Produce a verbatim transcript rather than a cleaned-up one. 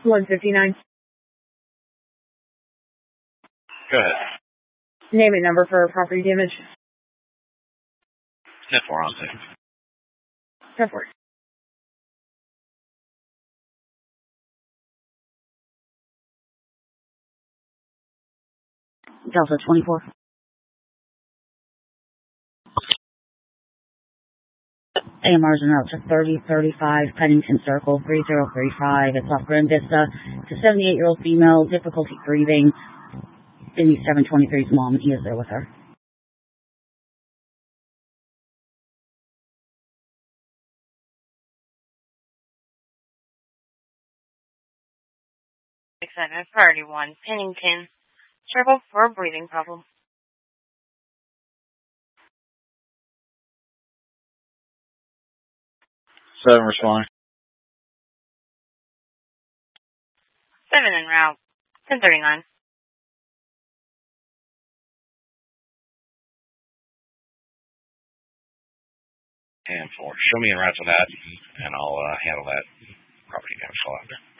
one fifty-nine. Go ahead. Name and number for property damage. ten four on six. ten four. Delta twenty-four. A M Rs are out to thirty thirty-five Pennington Circle, three zero three five. It's off Grand Vista. It's a seventy-eight-year-old female, difficulty breathing. Vinny seven twenty-three's mom, and he is there with her. Excitement Priority one, Pennington Circle for a breathing problem. Seven responding. Seven en route, ten thirty-nine. And four. Show me en route to that, and I'll uh, handle that property damage call after.